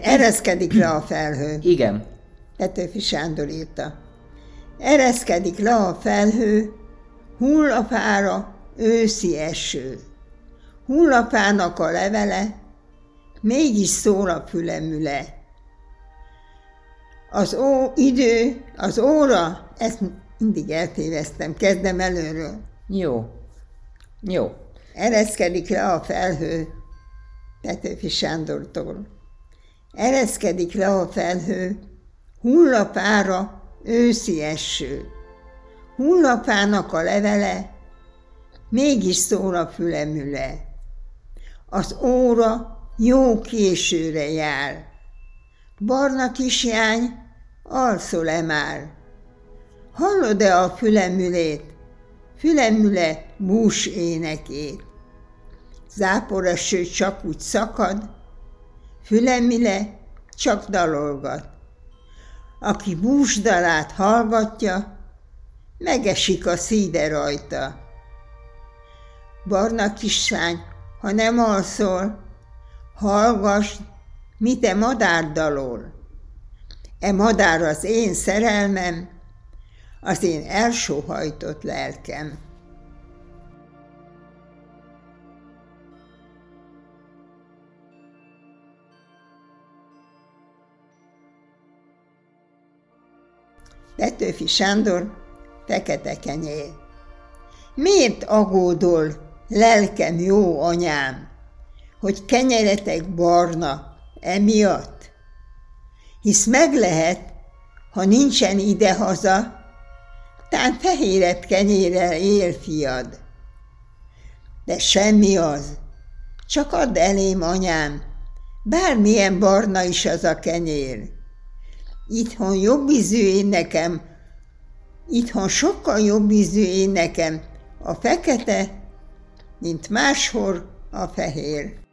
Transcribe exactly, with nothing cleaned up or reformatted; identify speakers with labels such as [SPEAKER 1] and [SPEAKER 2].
[SPEAKER 1] Ereszkedik le a felhő.
[SPEAKER 2] Igen.
[SPEAKER 1] Petőfi Sándor írta. Ereszkedik le a felhő, hull a fára őszi eső. Hull a fának a levele, mégis szól a fülemüle. Az ó, idő, az óra, ezt mindig eltéveztem, kezdem előről.
[SPEAKER 2] Jó. Jó.
[SPEAKER 1] Ereszkedik le a felhő, Petőfi Sándortól. Ereszkedik le a felhő, hull a fára őszi eső. Hull a fának a levele, mégis szól a fülemüle. Az óra jó későre jár. Barna kislány, alszol-e már? Hallod-e a fülemülét, fülemüle bús énekét? Záporeső csak úgy szakad, fülemüle csak dalolgat. Aki búsdalát hallgatja, megesik a szíve rajta. Barna kislány, ha nem alszol, hallgass, mi te madár dalol. E madár az én szerelmem, az én elsóhajtott lelkem. Petőfi Sándor, Fekete kenyér. Miért aggódol, lelkem jó anyám, hogy kenyeretek barna emiatt? Hisz meg lehet, ha nincsen idehaza, tán fehéret kenyérrel él fiad. De semmi az, csak add elém, anyám, bármilyen barna is az a kenyér. Itthon jobb ízű én nekem, itthon sokkal jobb ízű én nekem a fekete, mint máshol a fehér.